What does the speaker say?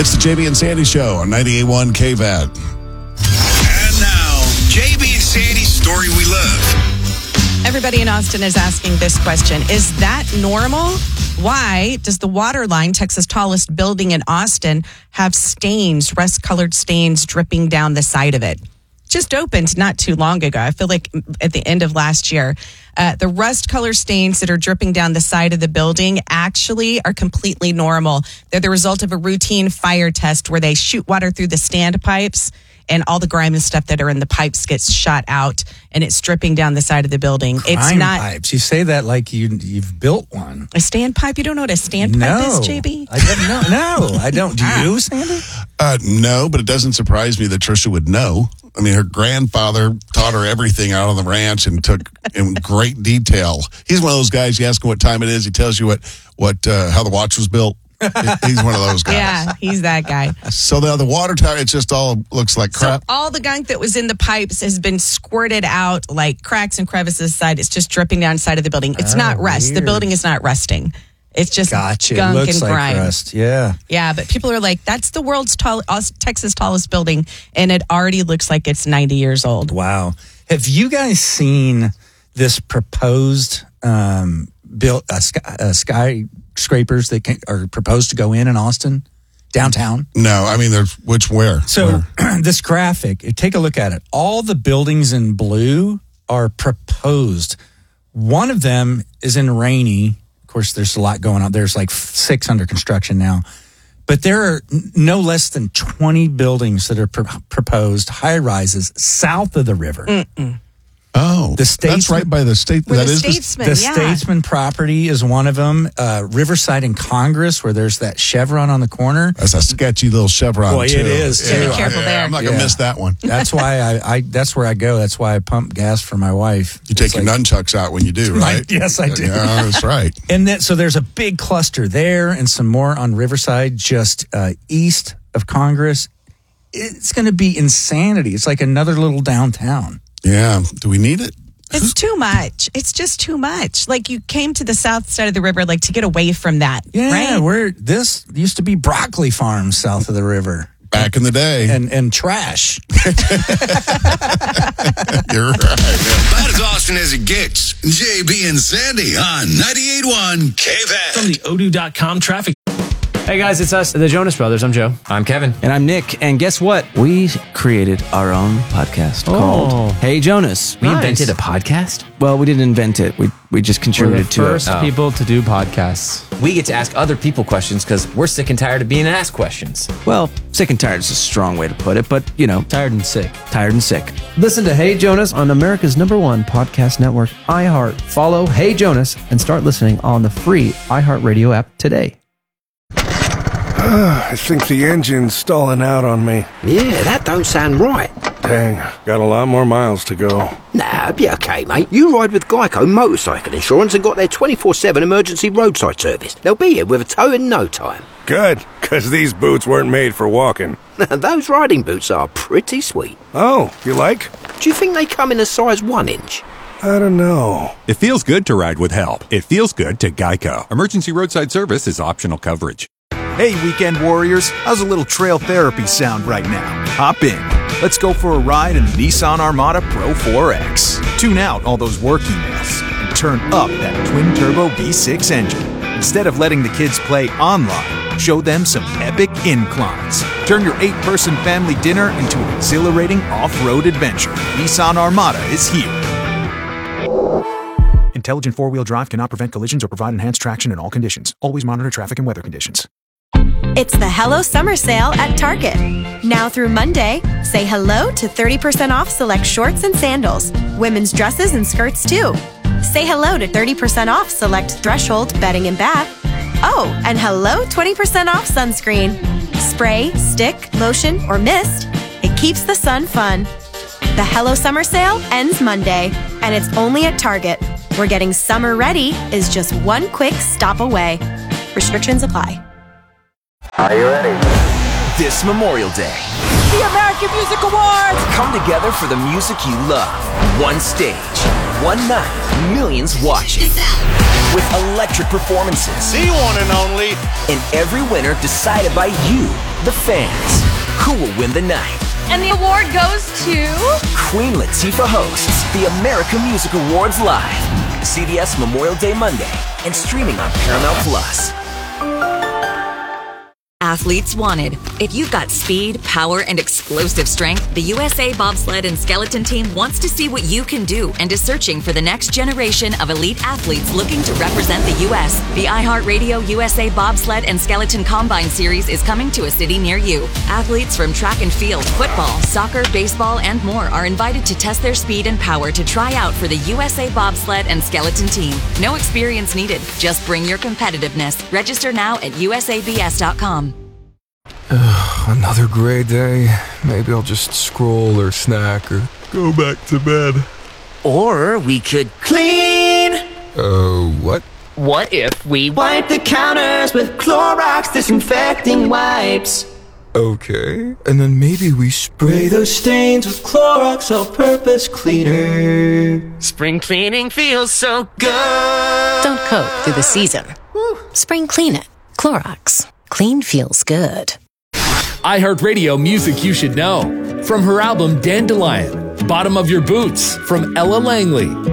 It's the JB and Sandy Show on 98.1 KVAD. And now, JB and Sandy's Story We Love. Everybody in Austin is asking this question. Is that normal? Why does the Waterline, Texas' tallest building in Austin, have stains, rust-colored stains dripping down the side of it? Just opened not too long ago. I feel like at the end of last year. The rust color stains that are dripping down the side of the building actually are completely normal. They're the result of a routine fire test where they shoot water through the standpipes and all the grime and stuff that are in the pipes gets shot out and it's dripping down the side of the building. It's not pipes. You say that like you've built one. A standpipe? You don't know what a standpipe is, JB? I don't know. No, I don't. Do you, Sandy? No, but it doesn't surprise me that Trisha would know. I mean, her grandfather taught her everything out on the ranch and took in great detail. He's one of those guys, you ask him what time it is, he tells you how the watch was built. He's one of those guys. Yeah, he's that guy. So the water tower, it just all looks like crap. So all the gunk that was in the pipes has been squirted out like cracks and crevices side. It's just dripping down the side of the building. It's not rust. Weird. The building is not rusting. It's just gunk Looks and like grime. rust. Yeah. Yeah, but people are like, that's the world's Texas tallest building, and it already looks like it's 90 years old. Wow. Have you guys seen this proposed skyscrapers that are proposed to go in Austin, downtown? No, I mean, where? So this graphic, take a look at it. All the buildings in blue are proposed. One of them is in Rainey. Of course, there's a lot going on. There's like 6 under construction now. But there are no less than 20 buildings that are proposed, high-rises, south of the river. Mm-mm. Oh, that's right by the state. Where that the is Statesman, the Statesman property is one of them. Riverside and Congress, where there's that chevron on the corner. That's a sketchy little chevron. Boy, too. it is, too. too. Be careful there. I'm not going to miss that one. That's why that's where I go. That's why I pump gas for my wife. You take your nunchucks out when you do, right? Yes, I do. Yeah, that's right. And then, so there's a big cluster there and some more on Riverside, just east of Congress. It's going to be insanity. It's like another little downtown. Yeah. Do we need it? It's too much. It's just too much. Like, you came to the south side of the river, like, to get away from that, Yeah, right? this used to be broccoli farms south of the river. Back in the day. And trash. You're right. About as Austin as it gets. JB and Sandy on 98.1 KVAD. From the Odoo.com traffic. Hey guys, it's us, the Jonas Brothers. I'm Joe. I'm Kevin. And I'm Nick. And guess what? We created our own podcast called Hey Jonas. We invented a podcast? Well, we didn't invent it. We just contributed to it. We're the first people to do podcasts. We get to ask other people questions because we're sick and tired of being asked questions. Well, sick and tired is a strong way to put it, but, Tired and sick. tired and sick. Listen to Hey Jonas on America's #1 podcast network, iHeart. Follow Hey Jonas and start listening on the free iHeartRadio app today. I think the engine's stalling out on me. Yeah, that don't sound right. Dang, got a lot more miles to go. Nah, be okay, mate. You ride with Geico Motorcycle Insurance and got their 24/7 emergency roadside service. They'll be here with a tow in no time. Good, because these boots weren't made for walking. Those riding boots are pretty sweet. Oh, you like? Do you think they come in a size 1 inch? I don't know. It feels good to ride with help. It feels good to Geico. Emergency roadside service is optional coverage. Hey, weekend warriors, how's a little trail therapy sound right now? Hop in. Let's go for a ride in the Nissan Armada Pro 4X. Tune out all those work emails and turn up that twin-turbo V6 engine. Instead of letting the kids play online, show them some epic inclines. Turn your 8-person family dinner into an exhilarating off-road adventure. Nissan Armada is here. Intelligent four-wheel drive cannot prevent collisions or provide enhanced traction in all conditions. Always monitor traffic and weather conditions. It's the Hello Summer Sale at Target. Now through Monday, say hello to 30% off select shorts and sandals, women's dresses and skirts too. Say hello to 30% off select Threshold bedding and bath. Oh, and hello 20% off sunscreen. Spray, stick, lotion, or mist. It keeps the sun fun. The Hello Summer Sale ends Monday, and it's only at Target, where getting summer ready is just one quick stop away. Restrictions apply. Are you ready? This Memorial Day, the American Music Awards come together for the music you love. One stage, one night, millions watching. With electric performances. The one and only. And every winner decided by you, the fans. Who will win the night? And the award goes to... Queen Latifah hosts the America Music Awards live. CBS Memorial Day Monday and streaming on Paramount Plus. Athletes wanted. If you've got speed, power, and explosive strength, the USA Bobsled and Skeleton Team wants to see what you can do and is searching for the next generation of elite athletes looking to represent the U.S. The iHeartRadio USA Bobsled and Skeleton Combine Series is coming to a city near you. Athletes from track and field, football, soccer, baseball, and more are invited to test their speed and power to try out for the USA Bobsled and Skeleton Team. No experience needed. Just bring your competitiveness. Register now at usabs.com. Another gray day. Maybe I'll just scroll or snack or go back to bed. Or we could clean. What? What if we wipe the counters with Clorox disinfecting wipes? Okay. And then maybe we spray those stains with Clorox all-purpose cleaner. Spring cleaning feels so good. Don't cope through the season. Spring clean it. Clorox. Clean feels good. iHeartRadio music you should know. From her album Dandelion, Bottom of Your Boots, from Ella Langley,